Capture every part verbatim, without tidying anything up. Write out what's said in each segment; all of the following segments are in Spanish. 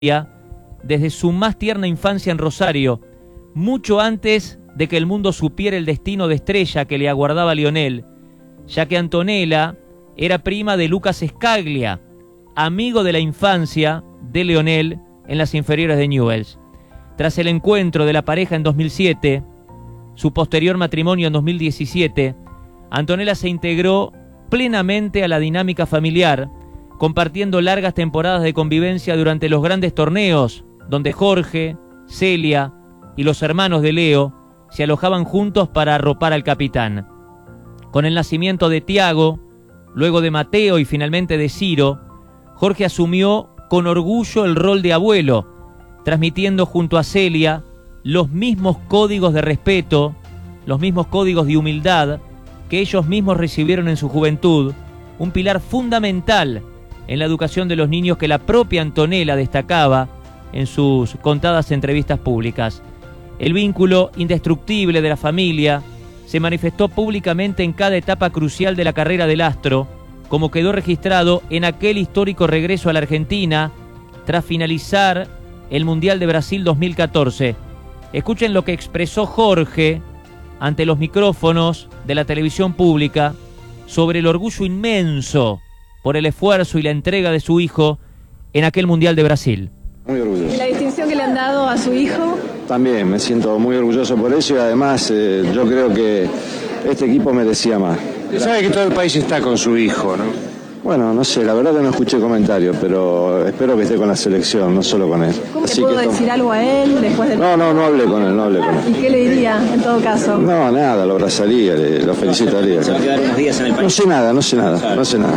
desde su más tierna infancia en Rosario, mucho antes de que el mundo supiera el destino de estrella que le aguardaba a Lionel, ya que Antonella era prima de Lucas Scalia, amigo de la infancia de Lionel en las inferiores de Newell's. Tras el encuentro de la pareja en dos mil siete, su posterior matrimonio en dos mil diecisiete, Antonella se integró plenamente a la dinámica familiar, compartiendo largas temporadas de convivencia durante los grandes torneos, donde Jorge, Celia y los hermanos de Leo se alojaban juntos para arropar al capitán. Con el nacimiento de Tiago, luego de Mateo y finalmente de Ciro, Jorge asumió con orgullo el rol de abuelo, transmitiendo junto a Celia los mismos códigos de respeto, los mismos códigos de humildad que ellos mismos recibieron en su juventud, un pilar fundamental en la educación de los niños que la propia Antonella destacaba en sus contadas entrevistas públicas. El vínculo indestructible de la familia se manifestó públicamente en cada etapa crucial de la carrera del astro, como quedó registrado en aquel histórico regreso a la Argentina tras finalizar el Mundial de Brasil dos mil catorce. Escuchen lo que expresó Jorge ante los micrófonos de la televisión pública sobre el orgullo inmenso por el esfuerzo y la entrega de su hijo en aquel Mundial de Brasil. Muy orgulloso. ¿Y la distinción que le han dado a su hijo? También me siento muy orgulloso por eso y además eh, yo creo que este equipo merecía más. Sabe que todo el país está con su hijo, ¿no? Bueno, no sé, la verdad que no escuché comentarios, pero espero que esté con la selección, no solo con él. ¿Cómo Así le puedo que decir to... algo a él después del... No, no, no hablé con él, no hablé con él. ¿Y qué le diría en todo caso? No, nada, lo abrazaría, le, lo felicitaría. ¿Se va a quedar unos días en el país? No sé nada, no sé nada, no sé nada.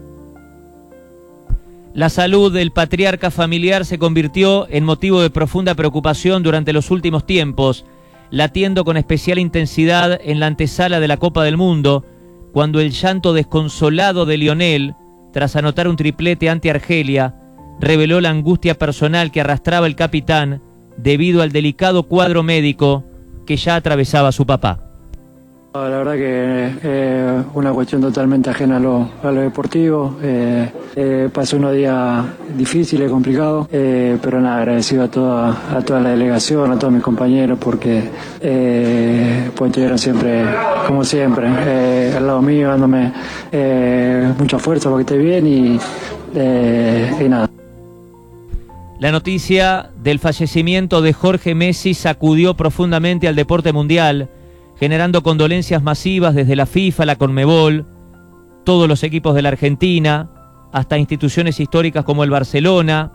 La salud del patriarca familiar se convirtió en motivo de profunda preocupación durante los últimos tiempos, latiendo con especial intensidad en la antesala de la Copa del Mundo, cuando el llanto desconsolado de Lionel, tras anotar un triplete ante Argelia, reveló la angustia personal que arrastraba el capitán debido al delicado cuadro médico que ya atravesaba su papá. La verdad que es eh, una cuestión totalmente ajena a lo, a lo deportivo. Eh, eh, pasé unos días difíciles, complicados, eh, pero nada, agradecido a toda, a toda la delegación, a todos mis compañeros, porque eh, pues estuvieron siempre, como siempre, eh, al lado mío, dándome eh, mucha fuerza para que esté bien y, eh, y nada. La noticia del fallecimiento de Jorge Messi sacudió profundamente al deporte mundial, generando condolencias masivas desde la FIFA, la Conmebol, todos los equipos de la Argentina, hasta instituciones históricas como el Barcelona,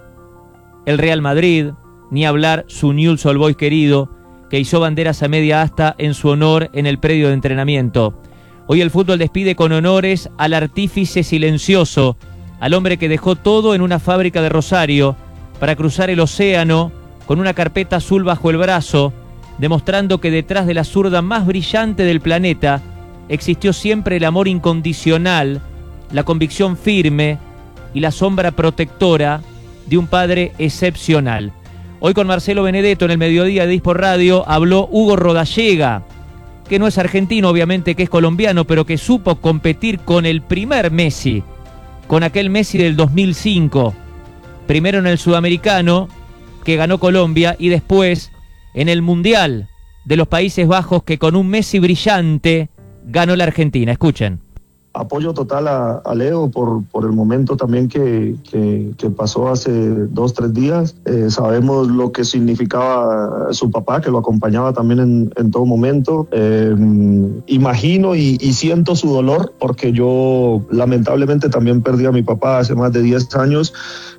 el Real Madrid, ni hablar su Newell's Old Boys querido, que hizo banderas a media asta en su honor en el predio de entrenamiento. Hoy el fútbol despide con honores al artífice silencioso, al hombre que dejó todo en una fábrica de Rosario para cruzar el océano con una carpeta azul bajo el brazo, demostrando que detrás de la zurda más brillante del planeta existió siempre el amor incondicional, la convicción firme y la sombra protectora de un padre excepcional. Hoy con Marcelo Benedetto en el mediodía de Dispor Radio habló Hugo Rodallega, que no es argentino, obviamente, que es colombiano, pero que supo competir con el primer Messi, con aquel Messi del dos mil cinco, primero en el Sudamericano, que ganó Colombia, y después en el Mundial de los Países Bajos, que con un Messi brillante ganó la Argentina. Escuchen. Apoyo total a, a Leo por, por el momento también que, que, que pasó hace dos, tres días. Eh, sabemos lo que significaba su papá, que lo acompañaba también en, en todo momento. Eh, imagino y, y siento su dolor, porque yo lamentablemente también perdí a mi papá hace más de diez años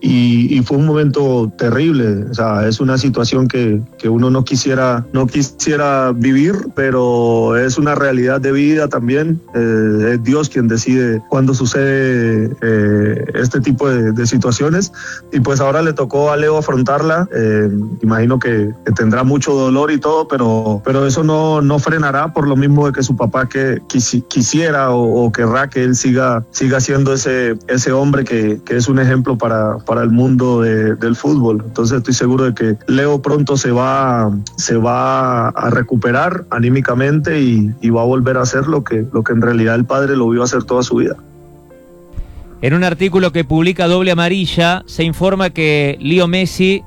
y, y fue un momento terrible. O sea, es una situación que, que uno no quisiera, no quisiera vivir, pero es una realidad de vida también. Eh, es Dios quien decide cuándo sucede eh, este tipo de, de situaciones, y pues ahora le tocó a Leo afrontarla. Eh, imagino que, que tendrá mucho dolor y todo, pero, pero eso no, no frenará, por lo mismo de que su papá que quisi, quisiera o, o querrá que él siga, siga siendo ese, ese hombre que, que es un ejemplo para, para el mundo de, del fútbol. Entonces estoy seguro de que Leo pronto se va, se va a recuperar anímicamente y, y va a volver a hacer lo que, lo que en realidad el padre lo vio hacer toda su vida. En un artículo que publica Doble Amarilla se informa que Leo Messi